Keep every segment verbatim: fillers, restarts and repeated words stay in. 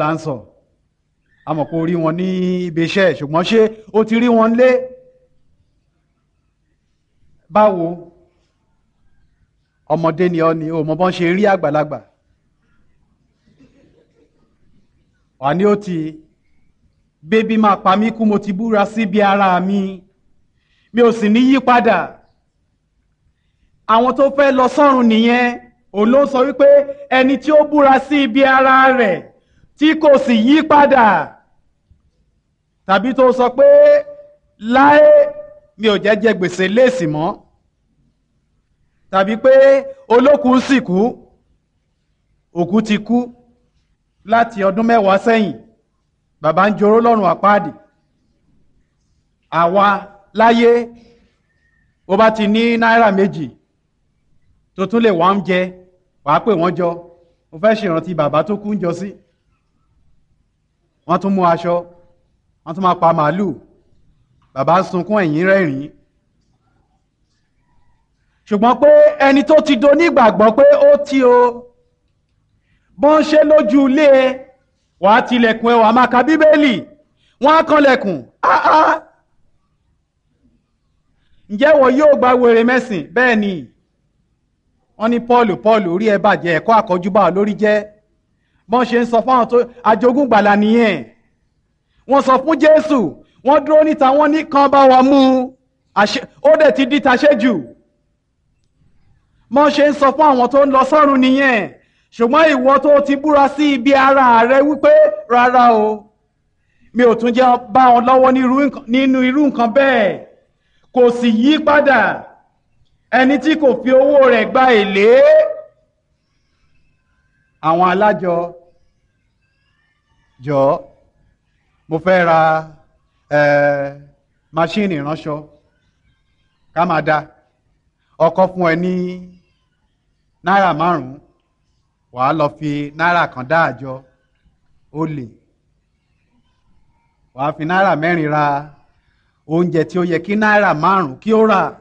là ń sọ a mọ̀ pé o rí wọn ní ibi iṣẹ́ ṣùgbọ́n ṣé o ti rí wọn lé báwo ọmọdé ni ọ ni o mọ bọ́n ṣe rí àgbàlagbà wà ní ó ti bébí máa pa mí kú mo ti búra síbi ara mi mi ò sì ní yí padà àwọn tó fẹ́ lọ sọ́run nìyẹn òun ló sọ wípé ẹni tí ó búra sí ibi ara rẹ̀ tí kò sì yí padà tàbí tó sọ pé láé mi ò jẹ́ jẹ gbèsè léèsì mọ́ tàbí pé olókùú sì kú òkú ti kú láti ọdún mẹ́wàá sẹ́yìn bàbá ń joró lọ́rùn àpáàdì àwa láyé ó bá ti ní náírà méjì tó tún lè wá ń jẹ wàá pè wọ́n jọ mo fẹ́ ṣèrántí bàbá tó kú ń jọ sí wọ́n tún mú aṣọ wọ́n tún máa pa màálùú bàbá ń sunkún ẹ̀yìn rẹ́rìn-ín ṣùgbọ́n pé ẹni tó ti do nígbàgbọ́ pé ó ti o bọ́n ṣe lójú ilé ẹ wàá tilẹ̀kùn ẹ wàá máa ka bíbélì wọ́n á kanlẹ̀kùn áá ǹjẹ́ wọ́n yóò gba wèrè mẹ́sìn bẹ́ẹ̀ ni wọ́n ní Pọ́ọ̀lù Pọ́ọ̀lù orí ẹ bàjẹ́ ẹ̀kọ́ àkọ́júbà lórí jẹ́ bọ́n ṣe ń sọ fáwọn tó ajogún gbàlà nìyẹn wọ́n sọ fún Jésù wọ́n dúró níta wọ́n ní kan bá wa mú ó dẹ̀ ti di tàṣẹ́jù bọ́n ṣe ń sọ fún àwọn tó ń lọ sọ́run nìyẹn ṣùgbọ́n ìwọ tó ti búra sí ibi ara rẹ wípé rárá o mi ò tún jẹ́ bá wọn lọ́wọ́ nínú irú nǹkan bẹ́ẹ̀ kò sì yí padà ẹni tí kò fi owó rẹ̀ gba èlé àwọn alájọ jọ mo fẹ́ ra máṣíìnì ìránṣọ ká máa da ọkọ fún ẹ ní náírà márùn-ún wàá lọ fi náírà kan dá àjọ ó lè wàá fi náírà mẹ́rin ra oúnjẹ tí ó yẹ kí náírà márùn-ún kí ó rà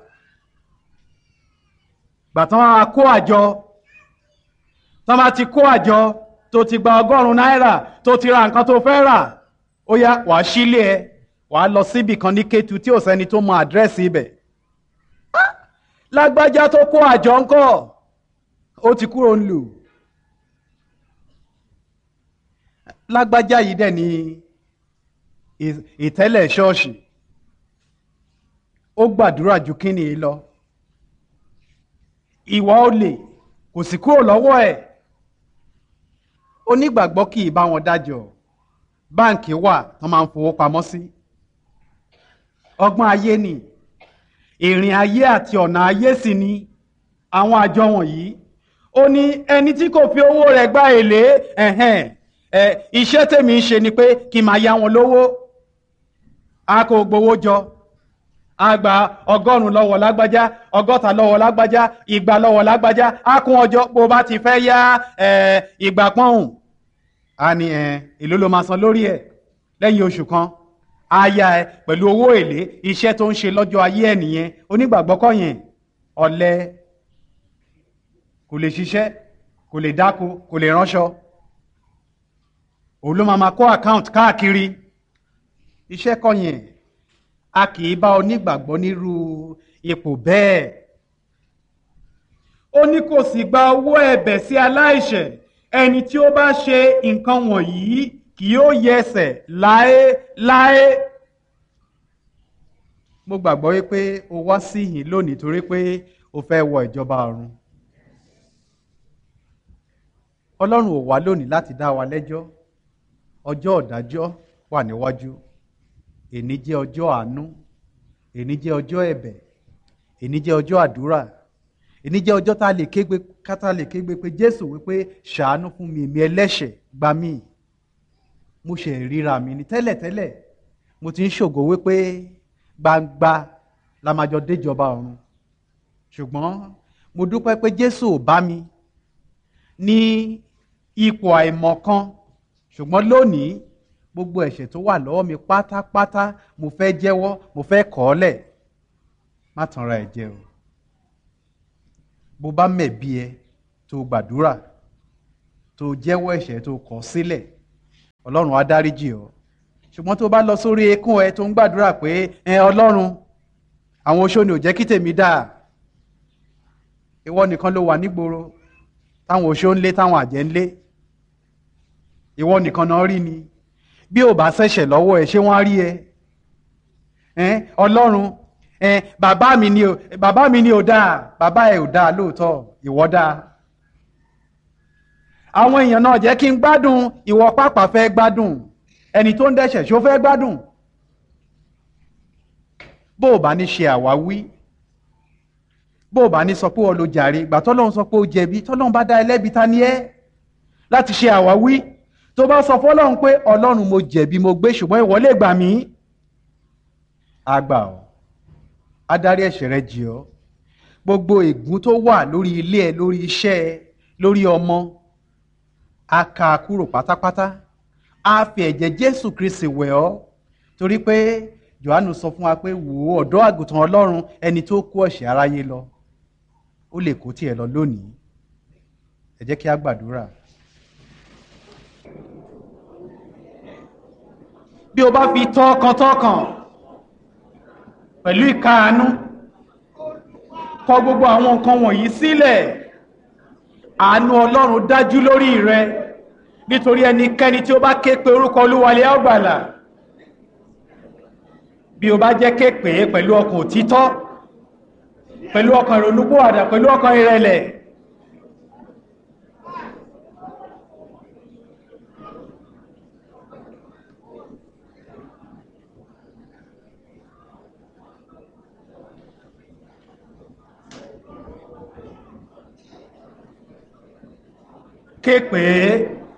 gbàtán á kó àjọ tán bá ti kó àjọ tó ti gba ọgọ́rùn-ún náírà tó ti ra nǹkan tó fẹ́ rà ó yá wàá sílé ẹ wàá lọ síbì kan ní Kétu tí ò sẹ́ni tó mọ àdírẹ́sì ibẹ̀ lágbájá tó kó àjọ ńkọ́ ó ti kúrò ń lù lágbájá yìí dẹ̀ ní ìtẹ́lẹ̀ ṣọ́ọ̀ṣì ó gbàdúrà ju kíni lọ ìwà olè kò sì kúrò lọ́wọ́ ẹ̀ onígbàgbọ́ kì í bá wọn dájọ́ báǹkì wà tán máa ń fowó pamọ́ sí ọgbọ́n ayé ni ìrìn ayé àti ọ̀nà ayé sì ni àwọn àjọ wọ̀nyí ó ní ẹni tí kò fi owó rẹ̀ gba èlé ẹ̀hẹ́n ẹ̀ iṣẹ́ tèmi ń ṣe ni pé kí n máa yá wọn lówó a kò gbowó jọ a gba ọgọ́rùn-ún lọ́wọ́ lágbájá ọgọ́ta lọ́wọ́ lágbájá igba lọ́wọ́ lágbájá a kún ọjọ́ bó bá ti fẹ́ yá ìgbà pọ́hùn a ní èló ló máa san lórí ẹ̀ lẹ́yìn oṣù kan a yá ẹ pẹ̀lú owó èlé iṣẹ́ tó ń ṣe lọ́jọ́ ayé ẹ̀ nìyẹn onígbàgbọ́ kọ́ yẹn ọ̀lẹ kò lè ṣiṣẹ́ kò lè dáko kò lè ránṣọ òun ló máa máa kó account káàkiri iṣẹ́ kọ́ yẹn a kì í bá onígbàgbọ́ nírú ipò bẹ́ẹ̀ ó ní kò sì gba owó ẹ̀bẹ̀ sí aláìṣẹ̀ ẹni tí ó bá ṣe nǹkan wọ̀nyí kì yóò yẹsẹ̀ láéláé mo gbàgbọ́ wípé o wá sí yìí lónìí torí pé o fẹ́ wọ ìjọba ọ̀run Ọlọ́run ò wá lónìí láti dá wa lẹ́jọ́ ọjọ́ ìdájọ́ wà níwájú èní jẹ́ ọjọ́ àánú èní jẹ́ ọjọ́ ẹ̀bẹ̀ èní jẹ́ ọjọ́ àdúrà èní jẹ́ ọjọ́ tá a lè kégbe kátà lè kégbe pé Jésù wípé ṣàánú fún mi èmi ẹlẹ́ṣẹ̀ gbà mí mo ṣe ríra mi ní tẹ́lẹ̀tẹ́lẹ̀ mo ti ń ṣògo wípé gbangba la máa jọ déjọba ọ̀run ṣùgbọ́n mo dúpẹ́ pé Jésù ò bá mi ní ipò àìmọ̀kan ṣùgbọ́n lónìí gbogbo ẹ̀ṣẹ̀ tó wà lọ́wọ́ mi pátápátá mo fẹ́ jẹ́wọ́ mo fẹ́ kọ̀ ọ́ lẹ̀ má tanra ẹ̀ jẹ o bó bá mẹ̀bi ẹ tó gbàdúrà tó jẹ́wọ́ ẹ̀ṣẹ̀ tó kọ̀ sílẹ̀ ọlọ́run á dáríjì ọ́. ṣùgbọ́n tó bá lọ sórí eékún ẹ tó ń gbàdúrà pé ẹ ọlọ́run àwọn oṣó ni ò jẹ́ kí tèmi dáa, ìwọ nìkan ló wà nígboro táwọn oṣó ń lé táwọn àjẹ́ ń lé, ìwọ nìkan náà rí ni, bí ò bá ṣẹ̀ṣẹ̀ lọ́wọ́ ẹ ṣé wọ́n á rí ẹ? ẹ ọlọ́run ẹ bàbá mi ni ò bàbá mi ni ò dáa, bàbá ẹ ò dáa lóòótọ́, ìwọ dáa. àwọn èèyàn náà jẹ́ kí n gbádùn, ìwọ pàápàá fẹ́ gbádùn, ẹni tó ń dẹ́ṣẹ̀ ṣó fẹ́ gbádùn. bó o bá ní ṣe àwáwí, bó o bá ní sọ pé ọ ló jàre, ìgbà tọ́lọ́run sọ pé ó jẹ̀bi, tọ́lọ́run bá dá ẹlẹ́bi ta ni ẹ́ láti ṣe àwáwí? tó bá sọ fọ́lọ́run pé ọlọ́run mo jẹ̀bi mo gbé, ṣùgbọ́n ìwọ lè gbà mí, àgbà ọ́ adarí ẹ̀ṣẹ̀ rẹ jì ọ́. gbogbo ègún tó wà lórí ilé ẹ, lórí iṣẹ́ ẹ, lórí ọmọ, á ká a kúrò pátápátá, á fi ẹ̀jẹ̀ Jésù Kristi wẹ̀ ọ́. torí pé Jòhánù sọ fún wa pé wò ó ọ̀dọ́ àgùntàn Ọlọ́run, ẹni tó kó ẹ̀ṣẹ̀ aráyé lọ, ó lè kó tiẹ̀ lọ lónìí. ẹ jẹ́ kí a gbàdúrà. bí o bá fi tọkàntọkàn pẹ̀lú ìkáàánú kọ gbogbo àwọn nǹkan wọ̀nyí sílẹ̀, àánú Ọlọ́run dájú lórí rẹ, nítorí ẹnikẹ́ni tí ó bá ké pe orúkọ Olúwa lé á gbàlà. bí o bá jẹ́ ké pè é pẹ̀lú ọkàn òtítọ́, pẹ̀lú ọkàn ìrònúpìwàdà, pẹ̀lú ọkàn ìrẹ̀lẹ̀, ké pè é.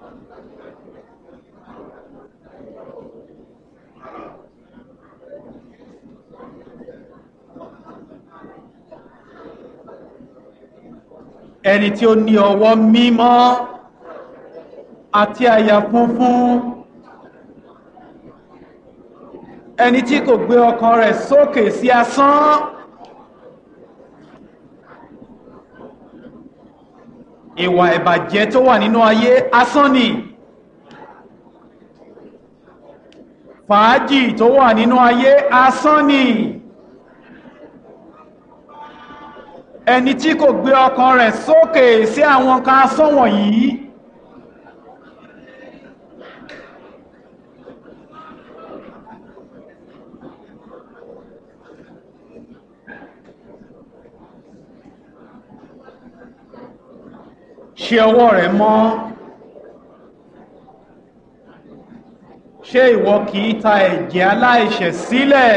ẹni tí ó ní ọwọ́ mímọ́ àti àyà funfun, ẹni tí kò gbé ọkàn rẹ̀ sókè sí asán, ìwà ìbàjẹ́ tó wà nínú ayé asán ni, fàájì tó wà nínú ayé asán ni, ẹni tí kò gbé ọkàn rẹ̀ sókè sí àwọn nǹkan asán wọ̀nyí, ṣe ọwọ́ rẹ̀ mọ́. ṣé ìwọ kì í ta ẹ̀jẹ̀ aláìṣẹ̀ sílẹ̀?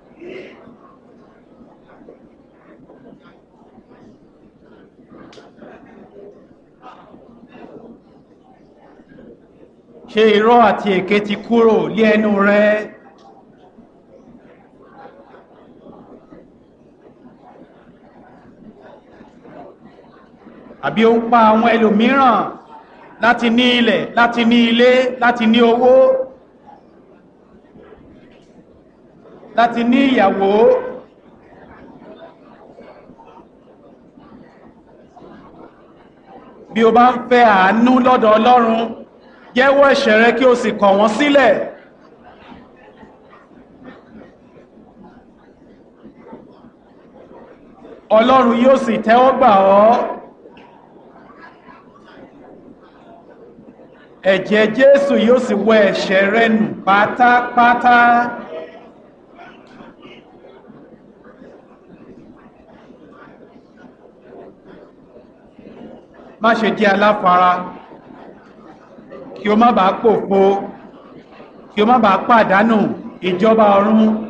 ṣé irọ́ àti èké ti kúrò lé ẹnu rẹ? àbí ó ń pa àwọn ẹlòmíràn láti ní ilẹ̀, láti ní ilé, láti ní owó, láti ní ìyàwó? bí o bá ń fẹ́ àánú lọ́dọ̀ Ọlọ́run, jẹ́wọ́ ẹ̀ṣẹ̀ rẹ kí o sì kọ̀ wọ́n sílẹ̀. Ọlọ́run yóò sì tẹ́wọ́ gbà ọ́. ẹ̀jẹ̀ Jésù yóò sì wẹ ẹ̀ṣẹ̀ rẹ nù pátápátá. má ṣe jẹ́ aláfara, kí o má bàa pòfo, kí o má bàa pàdánù ìjọba ọ̀run.